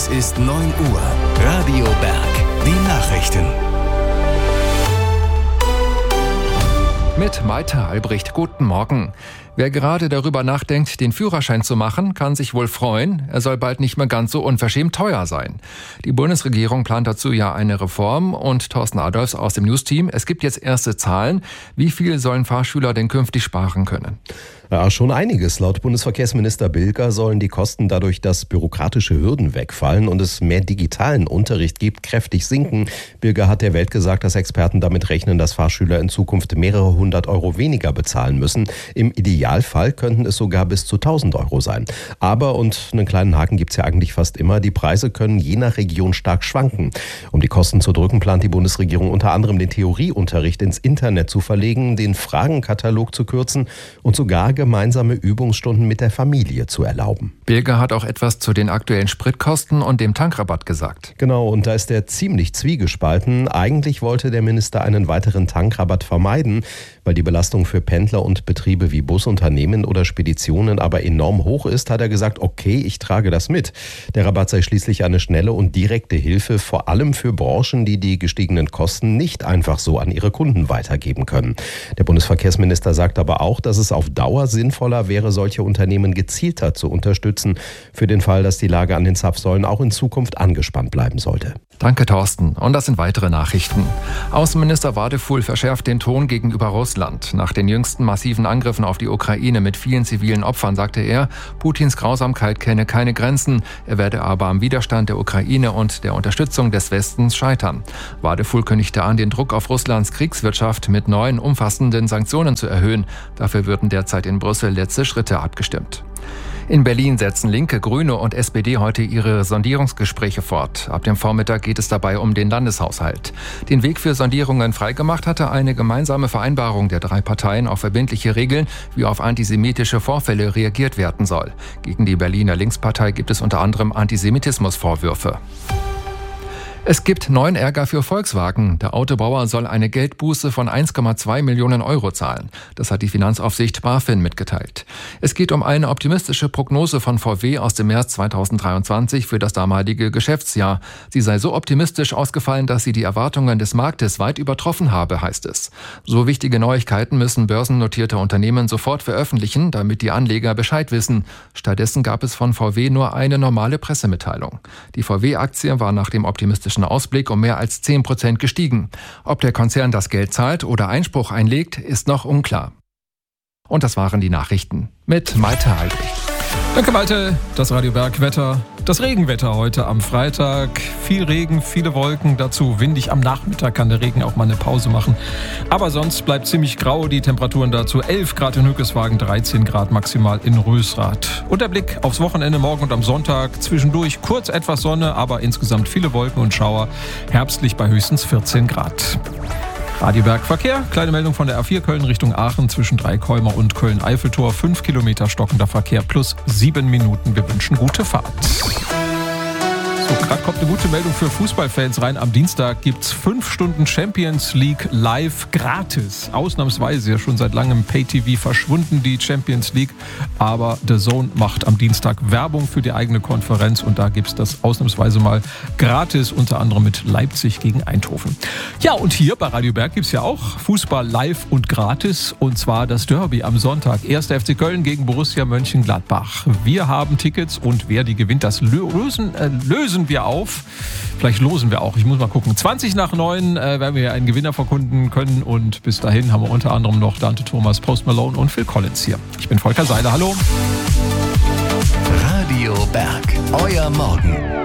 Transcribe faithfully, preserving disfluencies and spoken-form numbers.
Es ist neun Uhr. Radio Berg. Die Nachrichten. Mit Maite Albrecht, guten Morgen. Wer gerade darüber nachdenkt, den Führerschein zu machen, kann sich wohl freuen. Er soll bald nicht mehr ganz so unverschämt teuer sein. Die Bundesregierung plant dazu ja eine Reform und Thorsten Adolfs aus dem News-Team. Es gibt jetzt erste Zahlen. Wie viel sollen Fahrschüler denn künftig sparen können? Ja, schon einiges. Laut Bundesverkehrsminister Bilger sollen die Kosten dadurch, dass bürokratische Hürden wegfallen und es mehr digitalen Unterricht gibt, kräftig sinken. Bilger hat der Welt gesagt, dass Experten damit rechnen, dass Fahrschüler in Zukunft mehrere hundert Euro weniger bezahlen müssen. Im Idealfall könnten es sogar bis zu tausend Euro sein. Aber, und einen kleinen Haken gibt's ja eigentlich fast immer, die Preise können je nach Region stark schwanken. Um die Kosten zu drücken, plant die Bundesregierung unter anderem den Theorieunterricht ins Internet zu verlegen, den Fragenkatalog zu kürzen und sogar gemeinsame Übungsstunden mit der Familie zu erlauben. Bilger hat auch etwas zu den aktuellen Spritkosten und dem Tankrabatt gesagt. Genau, und da ist er ziemlich zwiegespalten. Eigentlich wollte der Minister einen weiteren Tankrabatt vermeiden, weil die Belastung für Pendler und Betriebe wie Busunternehmen oder Speditionen aber enorm hoch ist, hat er gesagt, okay, ich trage das mit. Der Rabatt sei schließlich eine schnelle und direkte Hilfe, vor allem für Branchen, die die gestiegenen Kosten nicht einfach so an ihre Kunden weitergeben können. Der Bundesverkehrsminister sagt aber auch, dass es auf Dauer sinnvoller wäre, solche Unternehmen gezielter zu unterstützen, für den Fall, dass die Lage an den Zapfsäulen auch in Zukunft angespannt bleiben sollte. Danke, Thorsten. Und das sind weitere Nachrichten. Außenminister Wadefuhl verschärft den Ton gegenüber Russland. Nach den jüngsten massiven Angriffen auf die Ukraine mit vielen zivilen Opfern sagte er, Putins Grausamkeit kenne keine Grenzen. Er werde aber am Widerstand der Ukraine und der Unterstützung des Westens scheitern. Wadefuhl kündigte an, den Druck auf Russlands Kriegswirtschaft mit neuen umfassenden Sanktionen zu erhöhen. Dafür würden derzeit in Brüssel letzte Schritte abgestimmt. In Berlin setzen Linke, Grüne und S P D heute ihre Sondierungsgespräche fort. Ab dem Vormittag geht es dabei um den Landeshaushalt. Den Weg für Sondierungen freigemacht hatte eine gemeinsame Vereinbarung der drei Parteien auf verbindliche Regeln, wie auf antisemitische Vorfälle reagiert werden soll. Gegen die Berliner Linkspartei gibt es unter anderem Antisemitismusvorwürfe. Es gibt neuen Ärger für Volkswagen. Der Autobauer soll eine Geldbuße von eins Komma zwei Millionen Euro zahlen. Das hat die Finanzaufsicht BaFin mitgeteilt. Es geht um eine optimistische Prognose von V W aus dem März zweitausenddreiundzwanzig für das damalige Geschäftsjahr. Sie sei so optimistisch ausgefallen, dass sie die Erwartungen des Marktes weit übertroffen habe, heißt es. So wichtige Neuigkeiten müssen börsennotierte Unternehmen sofort veröffentlichen, damit die Anleger Bescheid wissen. Stattdessen gab es von V W nur eine normale Pressemitteilung. Die V W-Aktie war nach dem optimistischen Ausblick um mehr als zehn Prozent gestiegen. Ob der Konzern das Geld zahlt oder Einspruch einlegt, ist noch unklar. Und das waren die Nachrichten mit Maite Albrecht. Danke, Malte. Das Radio Berg Wetter. Das Regenwetter heute am Freitag. Viel Regen, viele Wolken. Dazu windig. Am Nachmittag kann der Regen auch mal eine Pause machen. Aber sonst bleibt ziemlich grau. Die Temperaturen dazu elf Grad in Hückeswagen, dreizehn Grad maximal in Rösrath. Und der Blick aufs Wochenende morgen und am Sonntag. Zwischendurch kurz etwas Sonne, aber insgesamt viele Wolken und Schauer. Herbstlich bei höchstens vierzehn Grad. Radio Berg Verkehr, kleine Meldung von der A vier Köln Richtung Aachen zwischen Dreikäumer und Köln-Eiffeltor. fünf Kilometer stockender Verkehr plus sieben Minuten. Wir wünschen gute Fahrt. So, gerade kommt eine gute Meldung für Fußballfans rein. Am Dienstag gibt's fünf Stunden Champions League live gratis. Ausnahmsweise ja schon seit langem Pay-T V verschwunden, die Champions League. Aber The Zone macht am Dienstag Werbung für die eigene Konferenz und da gibt's das ausnahmsweise mal gratis, unter anderem mit Leipzig gegen Eindhoven. Ja, und hier bei Radio Berg gibt's ja auch Fußball live und gratis und zwar das Derby am Sonntag. erster F C Köln gegen Borussia Mönchengladbach. Wir haben Tickets und wer die gewinnt, das lösen, äh, lösen wir auf. Vielleicht losen wir auch. Ich muss mal gucken. zwanzig nach neun äh, werden wir einen Gewinner verkunden können. Und bis dahin haben wir unter anderem noch Dante Thomas, Post Malone und Phil Collins hier. Ich bin Volker Seiler. Hallo. Radio Berg. Euer Morgen.